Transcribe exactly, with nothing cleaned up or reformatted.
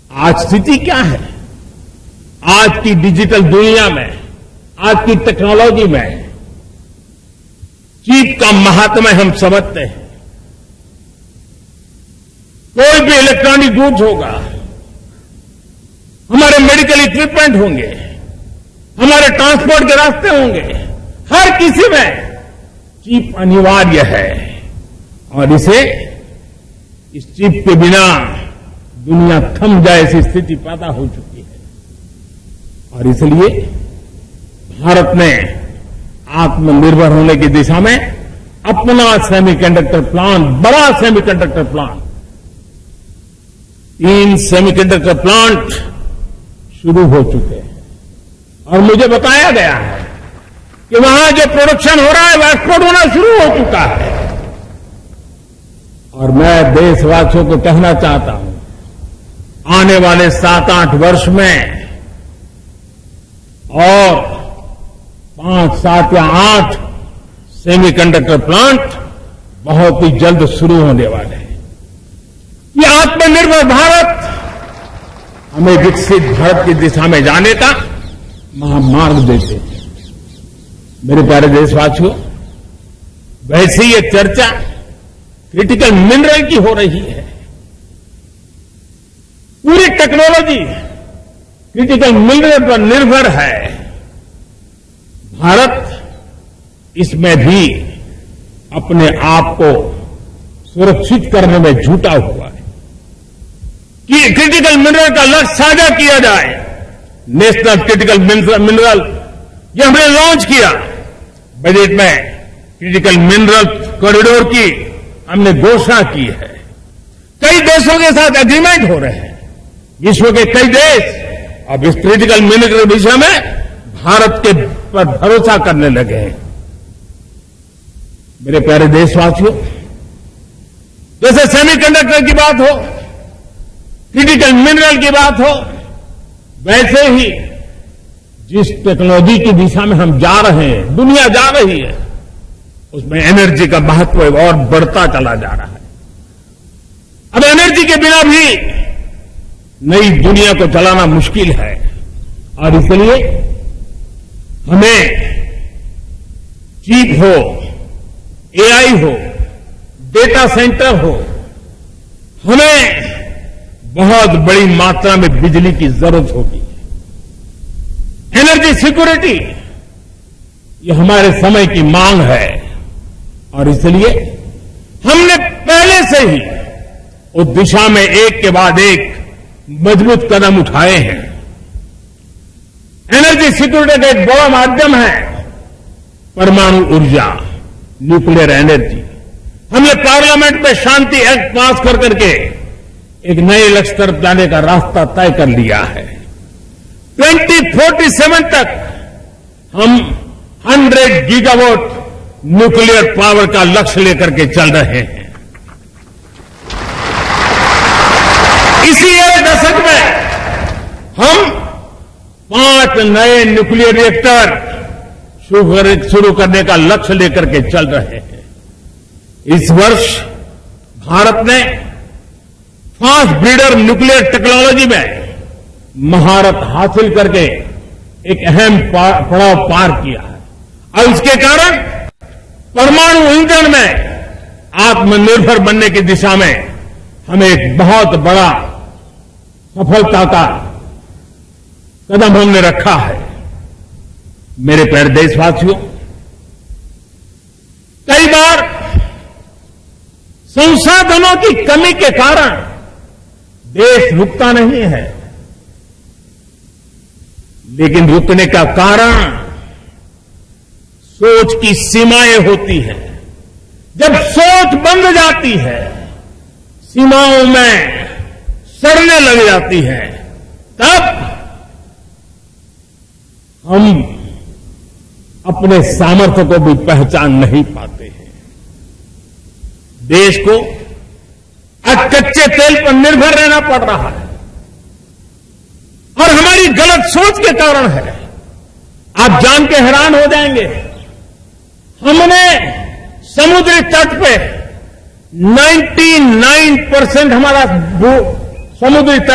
आज स्थिति क्या है? आज की डिजिटल दुनिया में, आज की टेक्नोलॉजी में चिप का महात्म्य हम समझते हैं। कोई भी इलेक्ट्रॉनिक गुड्स होगा, हमारे मेडिकल इक्विपमेंट होंगे, हमारे ट्रांसपोर्ट के रास्ते होंगे, हर किसी में चिप अनिवार्य है। और इसे इस चिप के बिना दुनिया थम जाए ऐसी स्थिति पैदा हो चुकी है। और इसलिए भारत ने आत्मनिर्भर होने की दिशा में अपना सेमीकंडक्टर प्लांट, बड़ा सेमीकंडक्टर प्लांट, तीन सेमीकंडक्टर प्लांट शुरू हो चुके हैं। और मुझे बताया गया है कि वहां जो प्रोडक्शन हो रहा है वह एक्सपोर्ट होना शुरू हो चुका है। और मैं देशवासियों को कहना चाहता हूं, आने वाले सात आठ वर्ष में और पांच सात या आठ सेमीकंडक्टर प्लांट बहुत ही जल्द शुरू होने वाले हैं। ये आत्मनिर्भर भारत हमें विकसित भारत की दिशा में जाने का महामार्ग देते हैं। मेरे प्यारे देशवासियों, वैसे ही ये चर्चा क्रिटिकल मिनरल की हो रही है। पूरी टेक्नोलॉजी क्रिटिकल मिनरल पर निर्भर है। भारत इसमें भी अपने आप को सुरक्षित करने में जुटा हुआ है कि क्रिटिकल मिनरल का लक्ष्य साझा किया जाए। नेशनल क्रिटिकल मिनरल ये हमने लॉन्च किया। बजट में क्रिटिकल मिनरल कॉरिडोर की हमने घोषणा की है। कई देशों के साथ एग्रीमेंट हो रहे हैं। विश्व के कई देश अब इस क्रिटिकल मिनरल के विषय में भारत के पर भरोसा करने लगे हैं। मेरे प्यारे देशवासियों, जैसे सेमीकंडक्टर की बात हो, क्रिटिकल मिनरल की बात हो, वैसे ही जिस टेक्नोलॉजी की दिशा में हम जा रहे हैं, दुनिया जा रही है, उसमें एनर्जी का महत्व और बढ़ता चला जा रहा है। अब एनर्जी के बिना भी नई दुनिया को चलाना मुश्किल है। और इसलिए हमें चिप हो, एआई हो, डेटा सेंटर हो, हमें बहुत बड़ी मात्रा में बिजली की जरूरत होगी। एनर्जी सिक्योरिटी ये हमारे समय की मांग है। और इसलिए हमने पहले से ही उस दिशा में एक के बाद एक मजबूत कदम उठाए हैं। एनर्जी सिक्योरिटी का एक बड़ा माध्यम है परमाणु ऊर्जा, न्यूक्लियर एनर्जी। हमने पार्लियामेंट में शांति एक्ट पास कर करके एक नए लक्ष्य तरफ जाने का रास्ता तय कर लिया है। ट्वेंटी फोर्टी सेवन तक हम हंड्रेड गीगावाट न्यूक्लियर पावर का लक्ष्य लेकर के चल रहे हैं। इसी एक दशक में हम पांच नए न्यूक्लियर रिएक्टर शुरू करने का लक्ष्य लेकर के चल रहे हैं। इस वर्ष भारत ने फास्ट ब्रीडर न्यूक्लियर टेक्नोलॉजी में महारत हासिल करके एक अहम पड़ाव पार किया है। और इसके कारण परमाणु ईंधन में आत्मनिर्भर बनने की दिशा में हमें एक बहुत बड़ा सफलता का कदम हमने रखा है। मेरे प्यारे देशवासियों, कई बार संसाधनों की कमी के कारण देश रुकता नहीं है, लेकिन रुकने का कारण सोच की सीमाएं होती हैं। जब सोच बंध जाती है, सीमाओं में सड़ने लग जाती है, तब हम अपने सामर्थ्य को भी पहचान नहीं पाते हैं। देश को आज कच्चे तेल पर निर्भर रहना पड़ रहा है और हमारी गलत सोच के कारण है। आप जान के हैरान हो जाएंगे, हमने समुद्री तट पे निन्यानवे परसेंट हमारा समुद्री तट